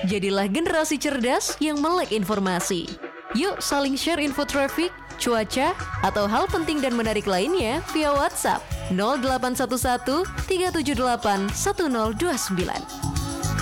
Jadilah generasi cerdas yang melek informasi. Yuk saling share info traffic, cuaca, atau hal penting dan menarik lainnya via WhatsApp 0811 378 1029.